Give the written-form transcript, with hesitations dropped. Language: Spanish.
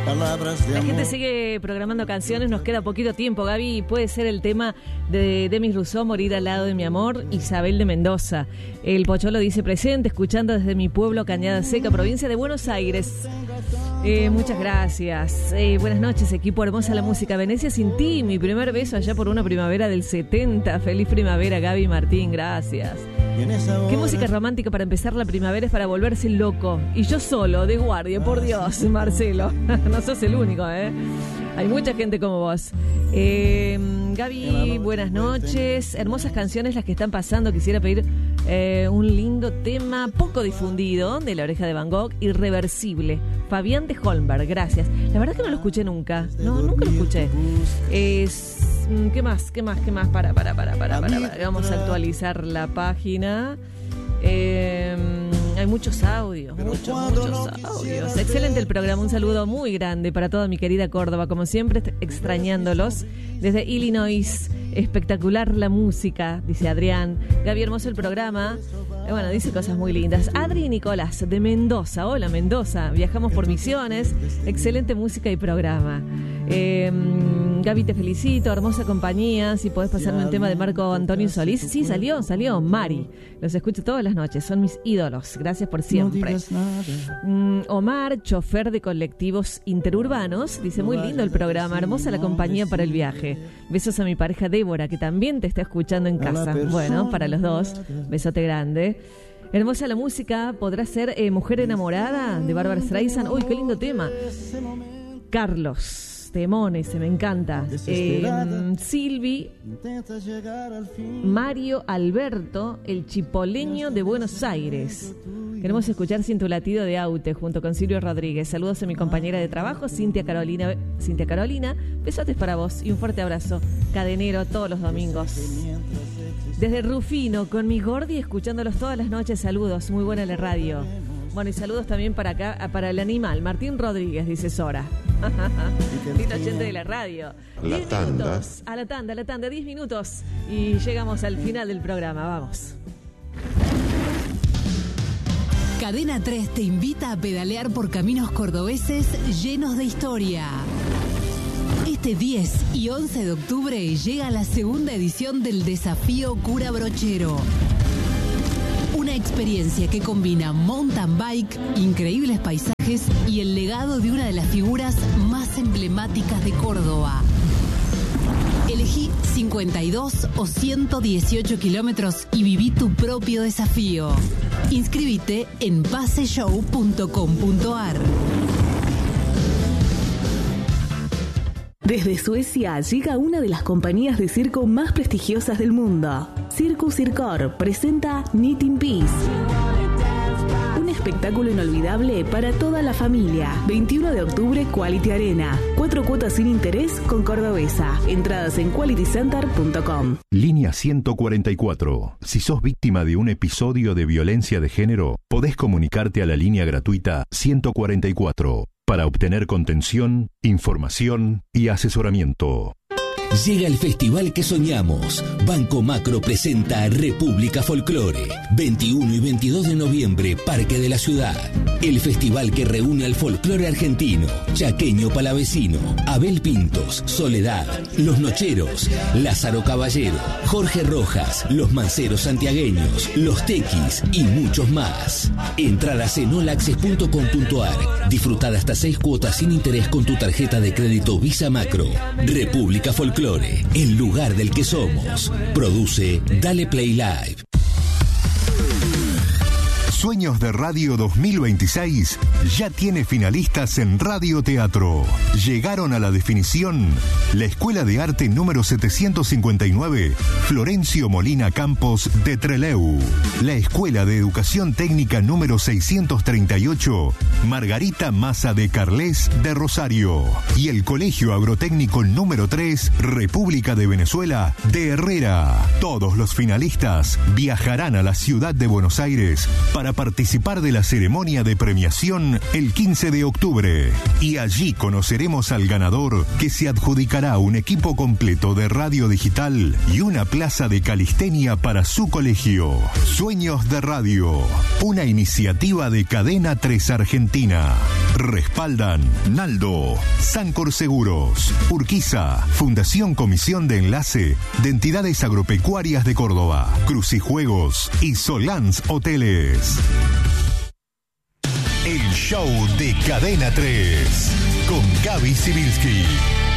palabras de La amor. gente sigue programando canciones, nos queda poquito tiempo. Gaby, puede ser el tema de Demis Rousseau, Morir al lado de mi amor, Isabel de Mendoza. El Pocholo dice presente, escuchando desde mi pueblo, Cañada Seca, provincia de Buenos Aires. Muchas gracias. Buenas noches, equipo hermosa la música. Venecia sin ti, mi primer beso allá por una primavera del 70. Feliz primavera, Gaby Martín, gracias. Qué música romántica para empezar la primavera, es para volverse loco. Y yo solo, de guardia, por Dios, Marcelo. No sos el único, ¿eh? Hay mucha gente como vos. Gaby, buenas noches. Hermosas canciones las que están pasando. Quisiera pedir un lindo tema poco difundido de La Oreja de Van Gogh, Irreversible. Fabián de Holmberg, gracias. La verdad que no lo escuché nunca. No, nunca lo escuché. ¿Qué más? Para. Vamos a actualizar la página. Hay muchos audios, muchos audios. Excelente el programa, un saludo muy grande para toda mi querida Córdoba, como siempre, extrañándolos. Desde Illinois, espectacular la música, dice Adrián. Gaby, hermoso el programa. Bueno, dice cosas muy lindas. Adri y Nicolás, de Mendoza. Hola, Mendoza. Viajamos por Misiones. Excelente música y programa. Gaby, te felicito. Hermosa compañía. Si podés pasarme un tema de Marco Antonio Solís. Sí, salió. Mari. Los escucho todas las noches. Son mis ídolos. Gracias por siempre. Omar, chofer de colectivos interurbanos. Dice, muy lindo el programa. Hermosa la compañía para el viaje. Besos a mi pareja Débora, que también te está escuchando en casa. Bueno, para los dos. Besote grande. Hermosa la música. ¿Podrá ser Mujer enamorada? De Bárbara Streisand. Uy, qué lindo tema. Carlos Temones, se me encanta. Silvi, Mario Alberto, el chipoleño de Buenos Aires. Queremos escuchar Sin tu latido de Aute junto con Silvio Rodríguez. Saludos a mi compañera de trabajo, Cintia Carolina. Besotes para vos y un fuerte abrazo. Cadenero todos los domingos. Desde Rufino, con mi Gordi, escuchándolos todas las noches. Saludos, muy buena la radio. Bueno, y saludos también para acá, para el animal, Martín Rodríguez, dice Sora. Lindo oyente de la radio. 10 minutos, a la tanda, 10 minutos. Y llegamos al final del programa, vamos. Cadena 3 te invita a pedalear por caminos cordobeses llenos de historia. Este 10 y 11 de octubre llega la segunda edición del Desafío Cura Brochero. Una experiencia que combina mountain bike, increíbles paisajes y el legado de una de las figuras más emblemáticas de Córdoba. Elegí 52 o 118 kilómetros y viví tu propio desafío. Inscríbete en paseshow.com.ar. Desde Suecia llega una de las compañías de circo más prestigiosas del mundo. Circus Circor presenta Knitting Peace. Un espectáculo inolvidable para toda la familia. 21 de octubre, Quality Arena. 4 cuotas sin interés con Cordobesa. Entradas en qualitycenter.com. Línea 144. Si sos víctima de un episodio de violencia de género, podés comunicarte a la línea gratuita 144 para obtener contención, información y asesoramiento. Llega el festival que soñamos. Banco Macro presenta República Folclore. 21 y 22 de noviembre, Parque de la Ciudad. El festival que reúne al folclore argentino, chaqueño palavecino, Abel Pintos, Soledad, Los Nocheros, Lázaro Caballero, Jorge Rojas, Los Manceros Santiagueños, Los Tequis y muchos más. Entradas en olaccess.com.ar. Disfrutad hasta 6 cuotas sin interés con tu tarjeta de crédito Visa Macro. República Folclore, el lugar del que somos. Produce Dale Play Live. Sueños de Radio 2026 ya tiene finalistas en Radio Teatro. Llegaron a la definición la Escuela de Arte número 759, Florencio Molina Campos de Trelew. La Escuela de Educación Técnica número 638, Margarita Maza de Carles de Rosario. Y el Colegio Agrotécnico número 3, República de Venezuela, de Herrera. Todos los finalistas viajarán a la ciudad de Buenos Aires para participar de la ceremonia de premiación el 15 de octubre. Y allí conoceremos al ganador, que se adjudicará un equipo completo de radio digital y una plaza de calistenia para su colegio. Sueños de Radio, una iniciativa de Cadena 3 Argentina. Respaldan Naldo, Sancor Seguros, Urquiza, Fundación Comisión de Enlace de Entidades Agropecuarias de Córdoba, Crucijuegos y Solans Hoteles. El show de Cadena 3 con Gaby Sibilski.